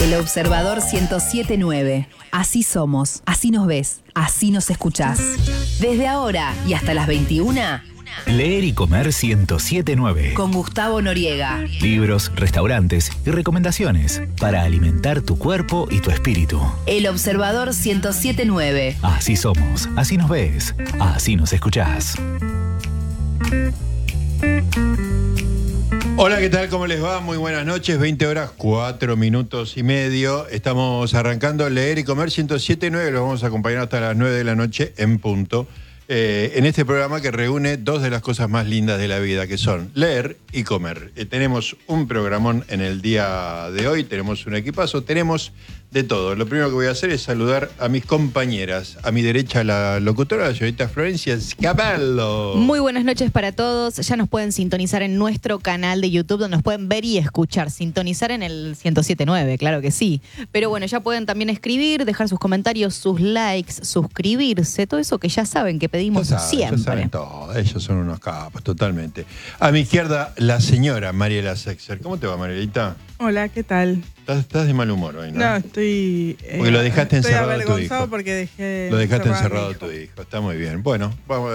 El Observador 107.9. Así somos, así nos ves, así nos escuchás. Desde ahora y hasta las 21. Leer y Comer 107.9. Con Gustavo Noriega. Libros, restaurantes y recomendaciones para alimentar tu cuerpo y tu espíritu. El Observador 107.9. Así somos, así nos ves, así nos escuchás. Hola, ¿qué tal? ¿Cómo les va? Muy buenas noches, 20 horas, 4 minutos y medio. Estamos arrancando Leer y Comer 107.9, los vamos a acompañar hasta las 9 de la noche en punto. En este programa que reúne dos de las cosas más lindas de la vida, que son leer y comer. Tenemos un programón en el día de hoy, tenemos un equipazo, tenemos de todo. Lo primero que voy a hacer es saludar a mis compañeras. A mi derecha la locutora, la señorita Florencia Scavello. Muy buenas noches para todos. Ya nos pueden sintonizar en nuestro canal de YouTube, donde nos pueden ver y escuchar. Sintonizar en el 107.9, claro que sí. Pero bueno, ya pueden también escribir, dejar sus comentarios, sus likes, suscribirse, todo eso que ya saben que pedimos siempre. Ya saben todo, ellos son unos capos, totalmente. A mi izquierda, la señora Mariela Sexer. ¿Cómo te va, Marielita? Hola, ¿qué tal? Estás de mal humor hoy, ¿no? No, estoy... porque lo dejaste encerrado a tu hijo. Porque Lo dejaste encerrado a tu hijo. Está muy bien. Bueno, vamos.